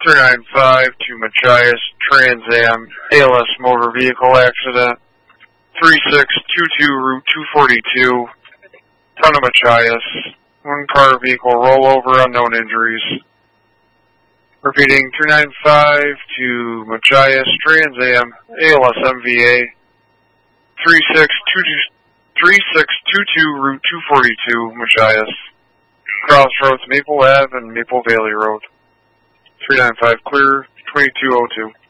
395 to Machias, Trans Am, ALS motor vehicle accident. 3622 Route 242, Town of Machias. One car vehicle rollover, unknown injuries. Repeating, 395 to Machias, Trans Am, ALS MVA. 3622 Route 242, Machias. Crossroads, Maple Ave and Maple Valley Road. 395 clear, 2202.